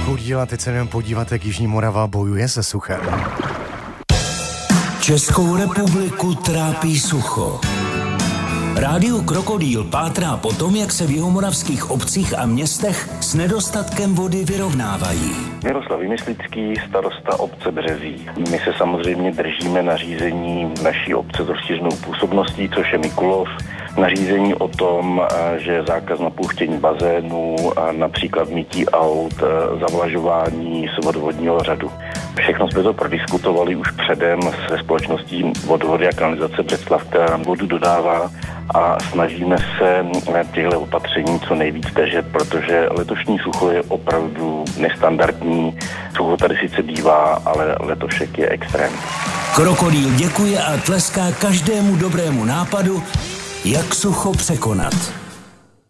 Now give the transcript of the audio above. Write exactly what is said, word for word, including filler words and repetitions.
Krokodýl a teď se jdeme podívat, jak Jižní Morava bojuje se suchem. Českou republiku trápí sucho. Rádio Krokodýl pátrá po tom, jak se v jihomoravských obcích a městech s nedostatkem vody vyrovnávají. Miroslav Vymyslický, starosta obce Březí. My se samozřejmě držíme nařízení naší obce s rozšířenou působností, což je Mikulov. Nařízení o tom, že je zákaz napouštění bazénů, například mytí aut, zavlažování z vodovodního řadu. Všechno jsme to prodiskutovali už předem se společností Vodovody a kanalizace Břeclav, která nám vodu dodává, a snažíme se těchto opatření co nejvíc držet, protože letošní sucho je opravdu nestandardní. Sucho tady sice bývá, ale letošek je extrém. Krokodýl děkuje a tleská každému dobrému nápadu, jak sucho překonat.